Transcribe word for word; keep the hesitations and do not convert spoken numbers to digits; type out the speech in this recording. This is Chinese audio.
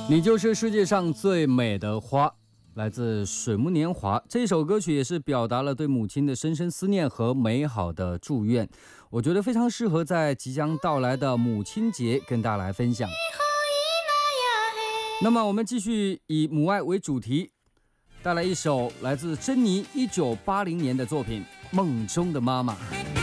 你就是世界上最美的花，来自水木年华。这首歌曲也是表达了对母亲的深深思念和美好的祝愿，我觉得非常适合在即将到来的母亲节跟大家来分享。那么我们继续以母爱为主题，带来一首来自珍妮一九八零年的作品《梦中的妈妈》。